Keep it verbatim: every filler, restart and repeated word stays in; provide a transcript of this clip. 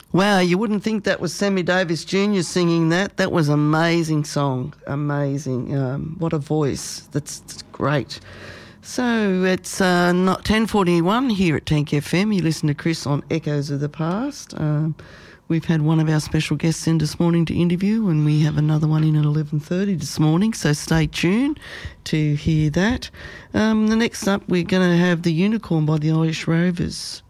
Wow, you wouldn't think that was Sammy Davis Junior singing that. That was an amazing song. Amazing. Um, what a voice. That's, that's great. So it's uh, not ten forty-one here at Tank F M. You listen to Chris on Echoes of the Past. Um, we've had one of our special guests in this morning to interview, and we have another one in at eleven thirty this morning, so stay tuned to hear that. Um, the next up, we're going to have The Unicorn by the Irish Rovers.